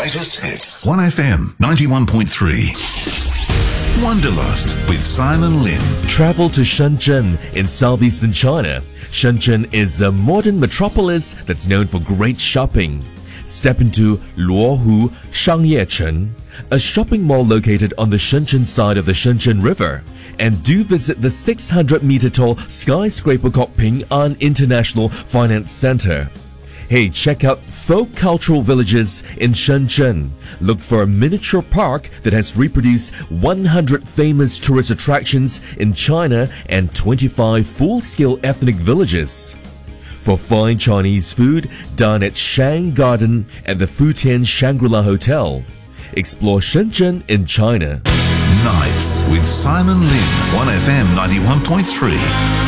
Greatest hits. 1FM 91.3. Wanderlust with Simon Lin. Travel to Shenzhen in southeastern China. Shenzhen is a modern metropolis that's known for great shopping. Step into Luohu Shangye-chen, a shopping mall located on the Shenzhen side of the Shenzhen River, and do visit the 600-meter tall skyscraper called Ping An International Finance Center. Hey, check out folk cultural villages in Shenzhen. Look for a miniature park that has reproduced 100 famous tourist attractions in China and 25 full-scale ethnic villages. For fine Chinese food, dine at Shang Garden at the Futian Shangri-La Hotel. Explore Shenzhen in China. Nights with Simon Lin. 1FM 91.3.